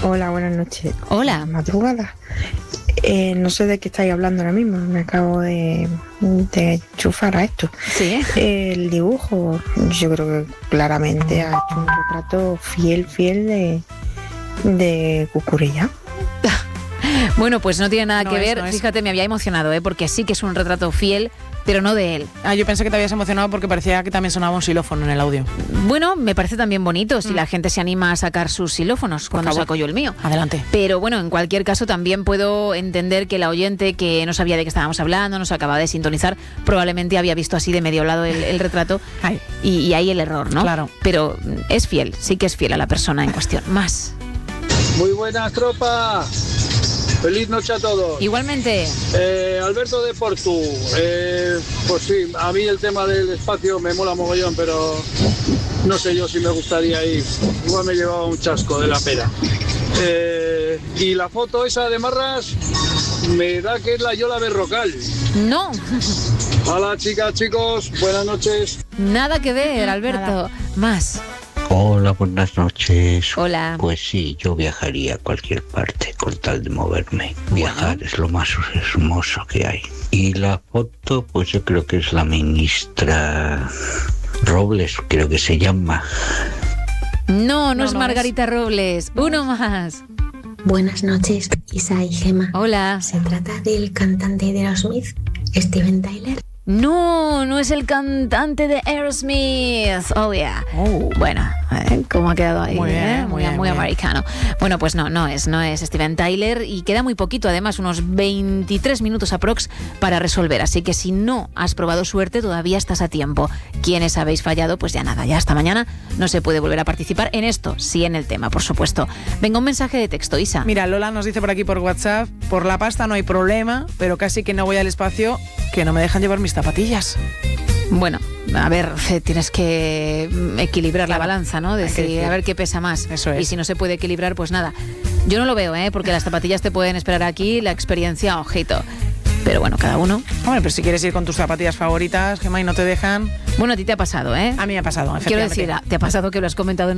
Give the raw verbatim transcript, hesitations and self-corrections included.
Hola, buenas noches. Hola. Madrugada. Eh, no sé de qué estáis hablando ahora mismo. Me acabo de, de enchufar a esto. Sí. El dibujo, yo creo que claramente ha hecho un retrato fiel, fiel de, de Cucurella. Bueno, pues no tiene nada No que es, ver. no es. Fíjate, me había emocionado, ¿eh? Porque sí que es un retrato fiel, pero no de él. Ah, yo pensé que te habías emocionado porque parecía que también sonaba un xilófono en el audio. Bueno, me parece también bonito si Mm. la gente se anima a sacar sus xilófonos cuando favor. saco yo el mío. Adelante. Pero bueno, en cualquier caso también puedo entender que la oyente que no sabía de qué estábamos hablando, nos acaba de sintonizar, probablemente había visto así de medio lado el, el retrato Ay. y, y ahí el error, ¿no? Claro. Pero mm, es fiel, sí que es fiel a la persona en cuestión. Más. Muy buenas, tropa. Feliz noche a todos. Igualmente. Eh, Alberto de Portu. Eh, pues sí, a mí el tema del espacio me mola mogollón, pero no sé yo si me gustaría ir. Igual me llevaba un chasco de la pera. Eh, y la foto esa de Marras me da que es la Yola Berrocal. No, Hola chicas, chicos, buenas noches. nada que ver, Alberto. Nada. Más. Hola, buenas noches. Hola. Pues sí, yo viajaría a cualquier parte con tal de moverme. Viajar es lo más hermoso que hay. Y la foto, pues yo creo que es la ministra Robles, creo que se llama. No, no, No, es no Margarita Robles. Uno más. Buenas noches, Isa y Gema. Hola. ¿Se trata del cantante de Aerosmith, Steven Tyler? No, no es el cantante de Aerosmith. Oh, yeah. Oh. Bueno, ¿eh? ¿Cómo ha quedado ahí? Muy bien, ¿eh? muy Muy, bien, muy muy bien. americano. Bueno, pues no, no es, no es Steven Tyler y queda muy poquito, además, unos veintitrés minutos aprox para resolver. Así que si no has probado suerte, todavía estás a tiempo. Quienes habéis fallado, pues ya nada, ya hasta mañana no se puede volver a participar en esto, sí en el tema, por supuesto. Venga, un mensaje de texto, Isa. Mira, Lola nos dice por aquí por WhatsApp, por la pasta no hay problema, pero casi que no voy al espacio, que no me dejan llevar mis zapatillas. Bueno, a ver, tienes que equilibrar Claro, la balanza, ¿no? hay que Decir, decir. a ver qué pesa más. Eso es. Y si no se puede equilibrar, pues nada. Yo no lo veo, ¿eh? Porque las zapatillas te pueden esperar aquí, la experiencia, ojito. Pero bueno, cada uno. Hombre, pero si quieres ir con tus zapatillas favoritas, Gemma, y no te dejan, Bueno, a ti te ha pasado, ¿eh? a mí me ha pasado, Quiero efectivamente. decir, te ha pasado que lo has comentado en